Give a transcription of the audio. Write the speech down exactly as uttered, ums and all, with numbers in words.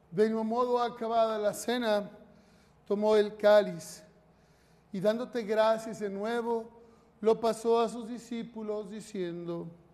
De mismo modo, acabada la cena, tomó el cáliz y dándote gracias de nuevo, lo pasó a sus discípulos diciendo: